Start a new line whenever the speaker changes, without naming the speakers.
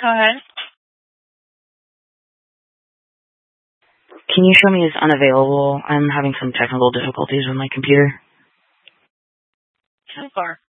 Go ahead.
Can you show me is unavailable? I'm having some technical difficulties with my computer.
So far.